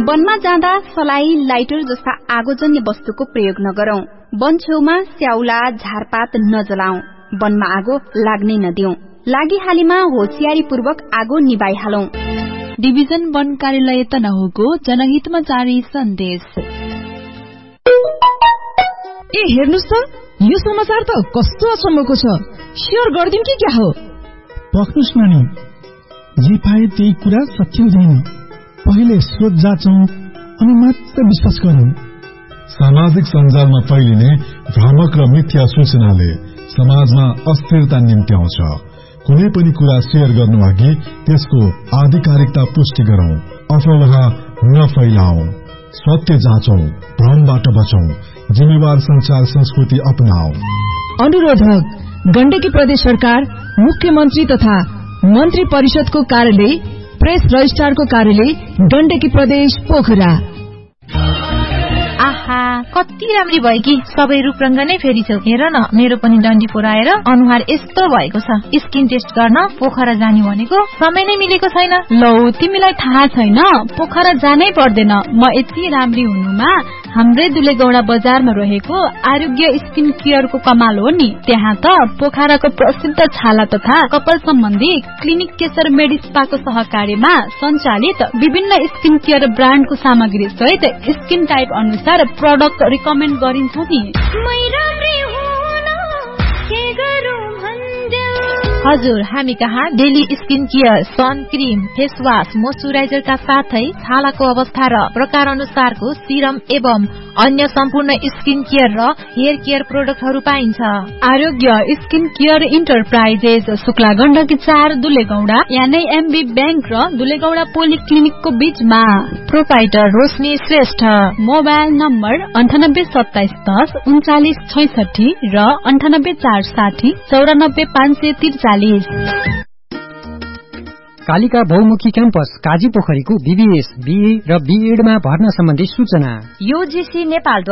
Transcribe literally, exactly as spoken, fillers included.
वनमा जाँदा सलाई, लाइटर जस्ता आगोजन्य वस्तुको प्रयोग नगरौं। वन छेउमा स्याउला, झारपात नजलाऊ। वनमा आगो लाग्नै नदिऊ। लागिहालीमा होशियारीपूर्वक आगो निभाइहालौं। डिभिजन वन कार्यालय तनहुको जनहितमा जारी सन्देश। ए हेर्नुस् त, यो समाचार त कस्तो अचम्मको छ। शेयर गर्दिन कि क्या हो? पक्नुस् नानी, जे पाए त्यही कुरा सत्य हुँदैन। पहिले सोच जाँचौं अनि मात्र विश्वास गरौं। सामाजिक सञ्जालमा फैलिने भ्रामक र मिथ्या सूचनाले समाजमा अस्थिरता निम्त्याउँछ। कुनै पनि कुरा शेयर गर्नु अघि त्यसको आधिकारिकता पुष्टि गरौं। अफवाह नफैलाऊ। सत्य जाँचौं, भ्रमबाट बचौं। जिम्मेवार संचार संस्कृति अपनाऊ। अनुरोधक गण्डकी प्रदेश सरकार, मुख्यमन्त्री तथा मन्त्री परिषदको कार्यालय, प्रेस रजिस्ट्रारको कार्यालय, गण्डकी प्रदेश पोखरा। आहा, कति राम्री भयो कि सबै रूपरंग नै फेरिछौ। हेर न, मेरो पनि डन्डी फोराएर अनुहार यस्तो भएको छ। स्किन टेस्ट गर्न पोखरा जाने भनेको समय नै मिलेको छैन। लौ, तिमीलाई थाहा छैन, पोखरा जानै पर्दैन। म यति राम्री हुनुमा हाम्रै दुलेगौडा बजारमा रहेको आरोग्य स्किन केयरको कमाल हो नि। त्यहाँ त पोखराको प्रसिद्ध छाला तथा कपाल सम्बन्धी क्लिनिक केशर मेडिस्पाको सहकार्यमा सञ्चालित विभिन्न स्किन केयर ब्रान्डको सामग्री सहित स्किन टाइप अनुसार प्रोडक्ट रिकमेन्ड गरिन्छ नि। हजुर, हामी कहाँ daily skin care, sun cream, face wash, मोइस्चराइजरका साथै छालाको अवस्था र प्रकार अनुसारको सिरम एवं अन्य सम्पूर्ण स्किन केयर र हेयर केयर प्रोडक्टहरू पाइन्छ। आरोग्य skin care enterprises, Shukla Gandaki चार, दुलेगौडा, यानै एमबी बैंक र दुलेगौडा पोलिक्लिनिकको बीचमा। प्रोपाइटर रोशनी श्रेष्ठ। मोबाइल नम्बर अन्ठानब्बे सत्ताइस दस उन्चालिस छैसठी र अन्ठानब्बे चार साठी चौरानब्बे पाँच सय त्रिचालिस। कालिका बहुमुखी क्याम्पस काजी पोखरीको बीबीएस, बीए र बीएडमा भर्ना सम्बन्धी सूचना। यूजीसी नेपाल